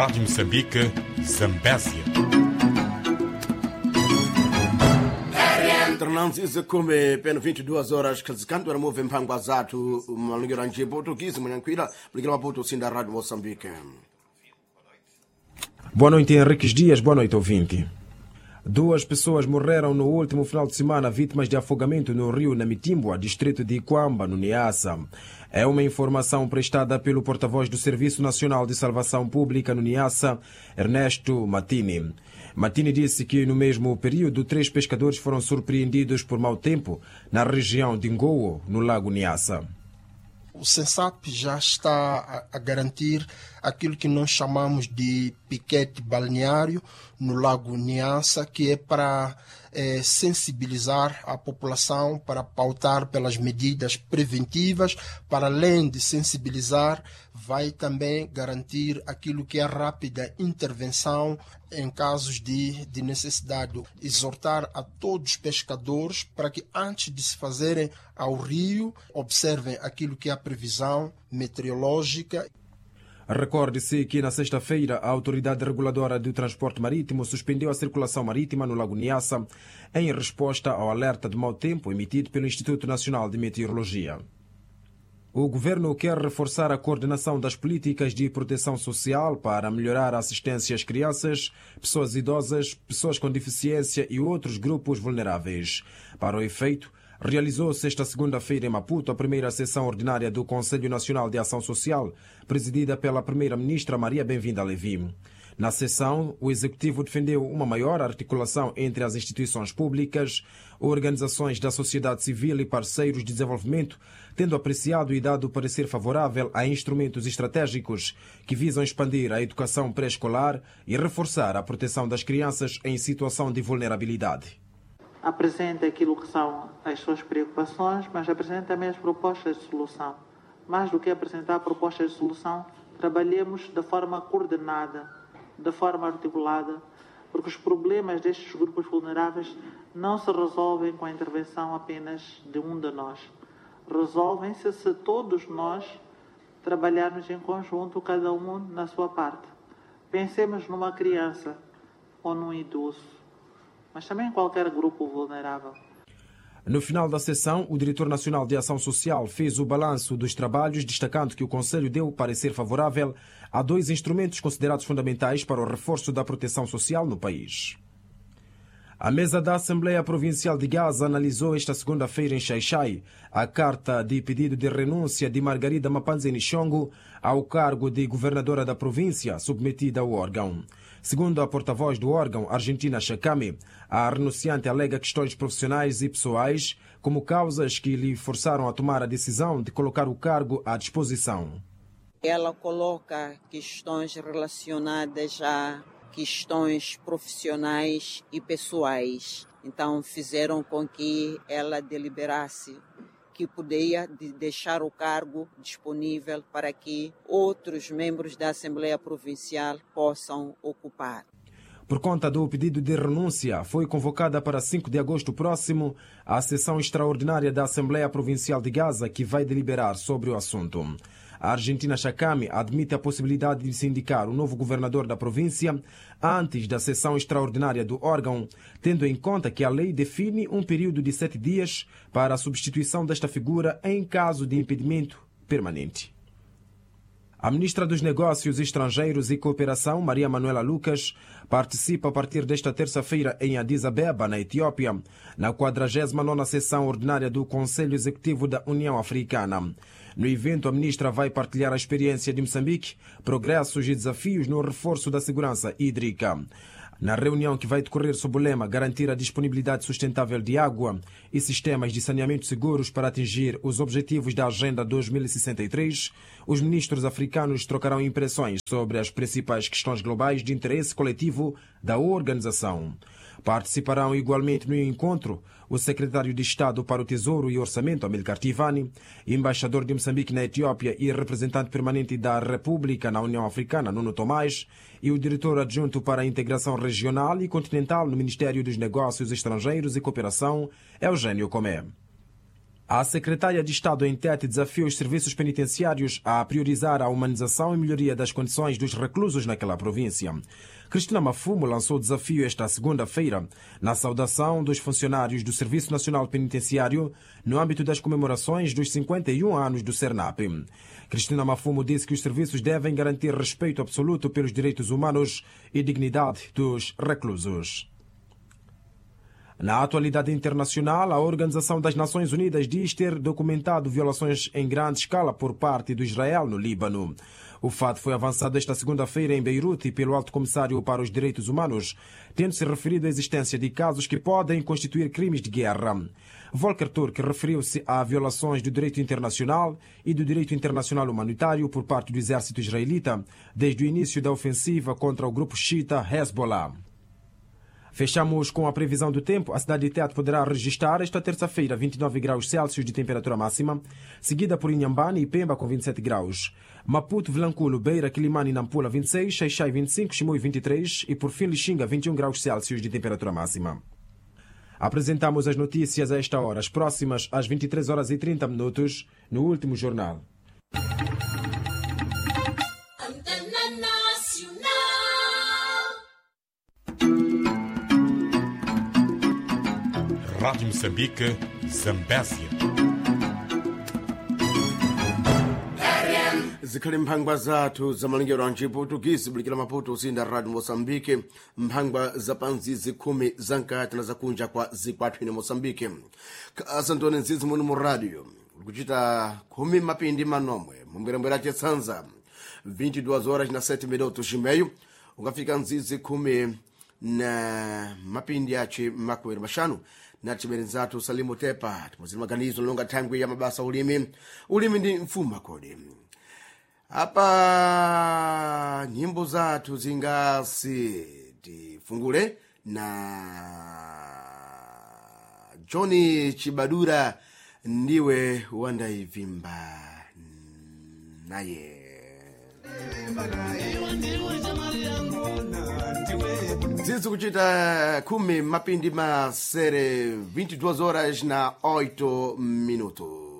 Rádio Moçambique, Zambésia. Internanzi come peno 22 horas kazikando era move mpango azatu malungiro anje português munyankwira porque maputo sinda Rádio Moçambique. Boa noite, Henriques Dias. Boa noite, ouvinte. 2 pessoas morreram no último final de semana vítimas de afogamento no rio Namitimbua, distrito de Iquamba, no Niassa. É uma informação prestada pelo porta-voz do Serviço Nacional de Salvação Pública no Niassa, Ernesto Matini. Matini disse que no mesmo período 3 pescadores foram surpreendidos por mau tempo na região de Ngoo, no lago Niassa. O SENSAP já está a garantir aquilo que nós chamamos de piquete balneário no Lago Niassa, que é para sensibilizar a população, para pautar pelas medidas preventivas. Para além de sensibilizar, vai também garantir aquilo que é rápida intervenção em casos de necessidade. Exortar a todos os pescadores para que antes de se fazerem ao rio, observem aquilo que é a previsão meteorológica. Recorde-se que na sexta-feira a Autoridade Reguladora do Transporte Marítimo suspendeu a circulação marítima no Lago Niassa em resposta ao alerta de mau tempo emitido pelo Instituto Nacional de Meteorologia. O governo quer reforçar a coordenação das políticas de proteção social para melhorar a assistência às crianças, pessoas idosas, pessoas com deficiência e outros grupos vulneráveis. Para o efeito, realizou-se esta segunda-feira em Maputo a primeira sessão ordinária do Conselho Nacional de Ação Social, presidida pela primeira-ministra Maria Bem-vinda Levi. Na sessão, o Executivo defendeu uma maior articulação entre as instituições públicas, organizações da sociedade civil e parceiros de desenvolvimento, tendo apreciado e dado parecer favorável a instrumentos estratégicos que visam expandir a educação pré-escolar e reforçar a proteção das crianças em situação de vulnerabilidade. Apresenta aquilo que são as suas preocupações, mas apresenta também as propostas de solução. Mais do que apresentar propostas de solução, trabalhemos de forma coordenada, de forma articulada, porque os problemas destes grupos vulneráveis não se resolvem com a intervenção apenas de um de nós. Resolvem-se se todos nós trabalharmos em conjunto, cada um na sua parte. Pensemos numa criança ou num idoso, mas também em qualquer grupo vulnerável. No final da sessão, o Diretor Nacional de Ação Social fez o balanço dos trabalhos, destacando que o Conselho deu parecer favorável a 2 instrumentos considerados fundamentais para o reforço da proteção social no país. A mesa da Assembleia Provincial de Gaza analisou esta segunda-feira em Xai-Xai a carta de pedido de renúncia de Margarida Mapanzeni Chongo ao cargo de governadora da província, submetida ao órgão. Segundo a porta-voz do órgão, Argentina Chakami, a renunciante alega questões profissionais e pessoais como causas que lhe forçaram a tomar a decisão de colocar o cargo à disposição. Ela coloca questões relacionadas a questões profissionais e pessoais. Então fizeram com que ela deliberasse que poderia deixar o cargo disponível para que outros membros da Assembleia Provincial possam ocupar. Por conta do pedido de renúncia, foi convocada para 5 de agosto próximo a sessão extraordinária da Assembleia Provincial de Gaza, que vai deliberar sobre o assunto. A Argentina Chakami admite a possibilidade de se indicar o novo governador da província antes da sessão extraordinária do órgão, tendo em conta que a lei define um período de 7 dias para a substituição desta figura em caso de impedimento permanente. A ministra dos Negócios Estrangeiros e Cooperação, Maria Manuela Lucas, participa a partir desta terça-feira em Addis Abeba, na Etiópia, na 49ª sessão ordinária do Conselho Executivo da União Africana. No evento, a ministra vai partilhar a experiência de Moçambique, progressos e desafios no reforço da segurança hídrica. Na reunião, que vai decorrer sob o lema garantir a disponibilidade sustentável de água e sistemas de saneamento seguros para atingir os objetivos da Agenda 2063, os ministros africanos trocarão impressões sobre as principais questões globais de interesse coletivo da organização. Participarão igualmente no encontro o secretário de Estado para o Tesouro e Orçamento, Amilcar Tivani, embaixador de Moçambique na Etiópia e representante permanente da República na União Africana, Nuno Tomás, e o diretor adjunto para a integração regional e continental no Ministério dos Negócios Estrangeiros e Cooperação, Eugênio Comé. A secretária de Estado em Tete desafia os serviços penitenciários a priorizar a humanização e melhoria das condições dos reclusos naquela província. Cristina Mafumo lançou o desafio esta segunda-feira na saudação dos funcionários do Serviço Nacional Penitenciário no âmbito das comemorações dos 51 anos do Cernap. Cristina Mafumo disse que os serviços devem garantir respeito absoluto pelos direitos humanos e dignidade dos reclusos. Na atualidade internacional, a Organização das Nações Unidas diz ter documentado violações em grande escala por parte do Israel no Líbano. O fato foi avançado esta segunda-feira em Beirute pelo Alto Comissário para os Direitos Humanos, tendo-se referido à existência de casos que podem constituir crimes de guerra. Volker Turk referiu-se a violações do direito internacional e do direito internacional humanitário por parte do exército israelita desde o início da ofensiva contra o grupo xiita Hezbollah. Fechamos com a previsão do tempo. A cidade de Tete poderá registrar esta terça-feira 29 graus Celsius de temperatura máxima, seguida por Inhambane e Pemba com 27 graus. Maputo, Vilanculo, Beira, Quilimane e Nampula 26, Xai-Xai 25, Chimoio 23 e por fim Lixinga 21 graus Celsius de temperatura máxima. Apresentamos as notícias a esta hora, as próximas às 23 horas e 30 minutos, no último jornal. Rádio Moçambique, Zambésia. zikhali mphangwa zathu za malingero a Portuguese bulikira Maputo usinda Radio Moçambique, mphangwa za pansi zikhumi zankati na zakunja kwa zikwathu ine Moçambique. Asantoni nzizi muni mu radio kuchita khumi mapindi manomwe mumbwerembwera chetsanza 22 horas na 7 minutos chimeyo ungafika nzizi khumi na mapindi achi makwera mashanu na chiberenzatu Salimu Tepa timuzili maganizo longa thangwi ya mabasa ulimi ndi mfuma kodi. Hapa nyimbo zathu zingasi tifungule na Johnny Chibadura ndiwe wandaivimba naye zizi kuchita khumi mapindi masere 22 horas na 8 minutos.